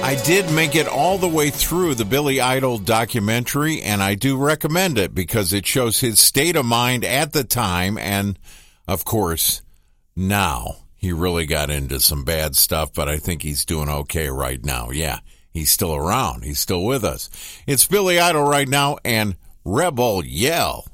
I did make it all the way through the Billy Idol documentary, and I do recommend it because it shows his state of mind at the time, and, of course, now he really got into some bad stuff, but I think he's doing okay right now. Yeah, he's still around. He's still with us. It's Billy Idol right now, and Rebel Yell.